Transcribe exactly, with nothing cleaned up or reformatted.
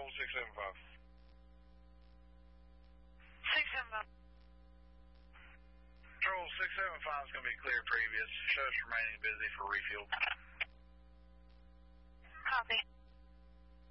Control six seven five. six seven five. Control six seven five is going to be clear previous. Show's remaining busy for refuel.